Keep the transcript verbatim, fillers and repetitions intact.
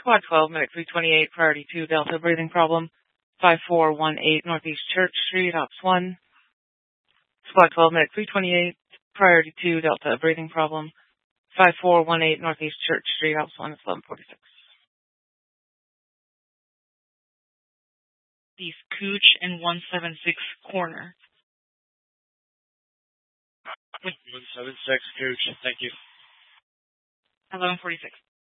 Squad twelve, Medic three twenty-eight, Priority two, Delta, breathing problem. five four one eight, Northeast Church Street, Ops one. Squad twelve, Medic three twenty-eight, Priority two, Delta, breathing problem. five four one eight, Northeast Church Street, Ops one, it's eleven forty-six. East Cooch and one seven six corner. one seven six Cooch, thank you. eleven forty-six.